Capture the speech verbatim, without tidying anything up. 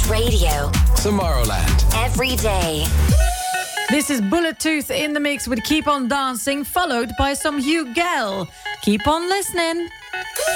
Dance Radio. Tomorrowland. Every day. This is Bullet Tooth in the mix with Keep On Dancing, followed by some Hugh Gall. Keep on listening.